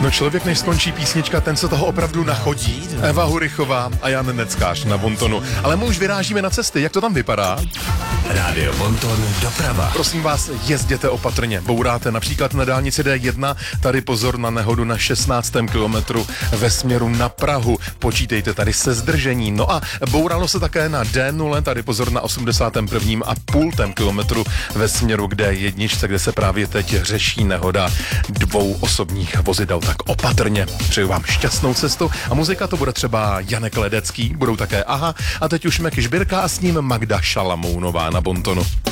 No člověk, než skončí písnička, ten se toho opravdu nachodí. Eva Hurichová a Jan Neckář na Bontonu. Ale my už vyrážíme na cesty, jak to tam vypadá? Rádio Bonton doprava. Prosím vás, jezděte opatrně. Bouráte například na dálnici D1, tady pozor na nehodu na 16. kilometru ve směru na Prahu. Počítejte tady se zdržení. No a bouralo se také na D0, tady pozor na 81,5 kilometru ve směru k D1, kde se právě teď řeší nehoda dvou osobních vozidel. Tak opatrně. Přeju vám šťastnou cestu a muzika to bude třeba Janek Ledecký, budou také Aha a teď už Meky Žbírka a s ním Magda Šalamounová na Bontonu.